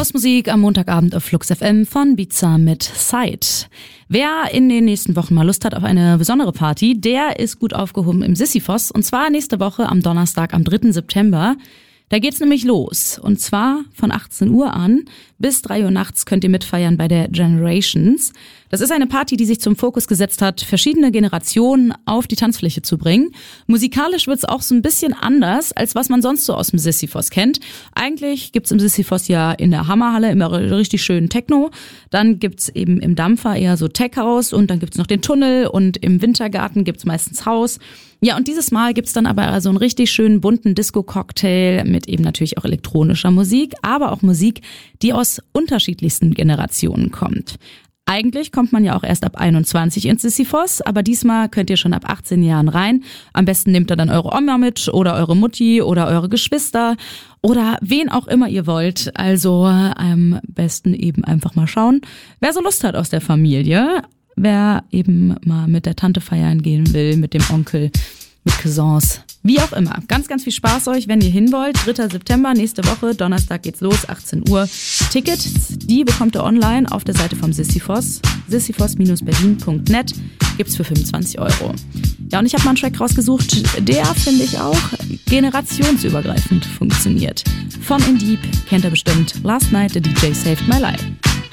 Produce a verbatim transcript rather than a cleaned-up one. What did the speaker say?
Hausmusik am Montagabend auf Flux F M von Biza mit Side. Wer in den nächsten Wochen mal Lust hat auf eine besondere Party, der ist gut aufgehoben im Sisyphos. Und zwar nächste Woche am Donnerstag, am dritten September. Da geht's nämlich los. Und zwar von achtzehn Uhr an bis drei Uhr nachts könnt ihr mitfeiern bei der Generations. Das ist eine Party, die sich zum Fokus gesetzt hat, verschiedene Generationen auf die Tanzfläche zu bringen. Musikalisch wird's auch so ein bisschen anders, als was man sonst so aus dem Sisyphos kennt. Eigentlich gibt's im Sisyphos ja in der Hammerhalle immer richtig schönen Techno. Dann gibt's eben im Dampfer eher so Tech-House und dann gibt's noch den Tunnel und im Wintergarten gibt's meistens Haus. Ja, und dieses Mal gibt's dann aber so einen richtig schönen bunten Disco-Cocktail mit eben natürlich auch elektronischer Musik, aber auch Musik, die aus unterschiedlichsten Generationen kommt. Eigentlich kommt man ja auch erst ab einundzwanzig ins Sisyphos, aber diesmal könnt ihr schon ab achtzehn Jahren rein. Am besten nehmt ihr dann eure Oma mit oder eure Mutti oder eure Geschwister oder wen auch immer ihr wollt. Also am besten eben einfach mal schauen, wer so Lust hat aus der Familie. Wer eben mal mit der Tante feiern gehen will, mit dem Onkel, mit Cousins, wie auch immer. Ganz, ganz viel Spaß euch, wenn ihr hin wollt. dritter September, nächste Woche, Donnerstag geht's los, achtzehn Uhr. Tickets, die bekommt ihr online auf der Seite vom Sisyphos. sisyphos berlin punkt net gibt's für fünfundzwanzig Euro. Ja, und ich habe mal einen Track rausgesucht, der, finde ich, auch generationsübergreifend funktioniert. Von Indeep kennt ihr bestimmt. Last Night the D J Saved My Life.